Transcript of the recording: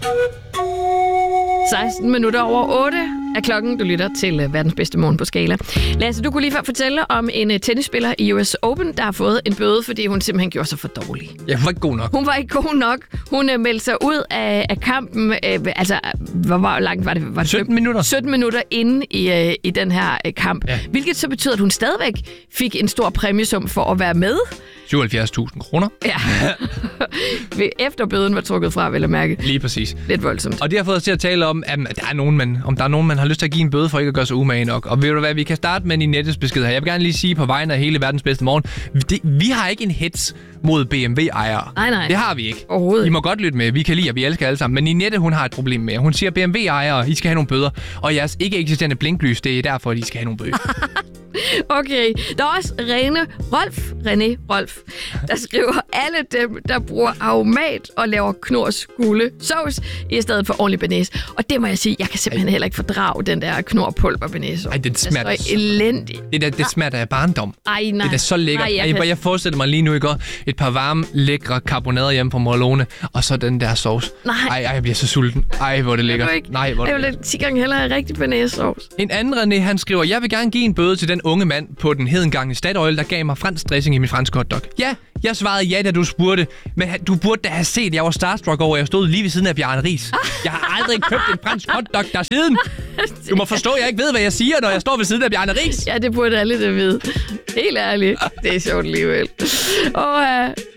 16 minutter over 8 er klokken. Du lytter til verdens bedste morgen på Skala. Lasse, du kunne lige før fortælle om en tennisspiller i US Open, der har fået en bøde, fordi hun simpelthen gjorde sig for dårlig. Ja, hun var ikke god nok. Hun var ikke god nok. Hun meldte sig ud af kampen. Hvor langt var det? 17 minutter. 17 minutter inde i den her kamp. Ja. Hvilket så betyder, at hun stadigvæk fik en stor præmiesum for at være med. 77.000 kroner. Ja. Efter bøden var trukket fra, vil jeg mærke. Lige præcis. Lidt voldsomt. Og det har fået os til at tale om, at der er nogen, man har lyst til at give en bøde for ikke at gøre sig umage nok. Og ved du hvad, vi kan starte med en nettes besked her. Jeg vil gerne lige sige på vegne af hele verdens bedste morgen, vi har ikke en hets mod BMW-ejere. Nej. Det har vi ikke. Overhovedet. I må godt lytte med. Vi kan lide, og vi elsker alle sammen. Men Ninette, hun har et problem med. Hun siger, BMW-ejere, I skal have nogle bøder. Og jeres ikke eksisterende blinklys, det er derfor, at I skal have nogle bøder. Okay, der er også René Rolf, der skriver, alle dem, der bruger aromat og laver knors gule sovs i stedet for ordentlig bearnaise. Og det må jeg sige, jeg kan simpelthen heller ikke fordrage den der knorpulver bearnaise. Ej, den smager så elendigt. Det smager af barndom. Ej, nej. Det er så lækkert. Jeg forestiller mig lige nu, i går, et par varme, lækre karbonader hjemme fra Morlone, og så den der sovs. Nej. Ej, jeg bliver så sulten. Ej, hvor det lækkert. Nej, hvor det lækkert. Jeg vil 10 gange hellere have rigtig bearnaisesauce. En anden René, han skriver, jeg vil gerne give en bøde til den unge mand på den hedengangne Statoil, der gav mig fransk dressing i min franske hotdog. Ja, jeg svarede ja, da du spurgte, men du burde da have set, jeg var starstruck over, jeg stod lige ved siden af Bjarne Riis. Jeg har aldrig købt en fransk hotdog der siden. Du må forstå, at jeg ikke ved, hvad jeg siger, når jeg står ved siden af Bjarne Riis. Ja, det burde alle det vide. Helt ærligt. Det er sjovt alligevel. Og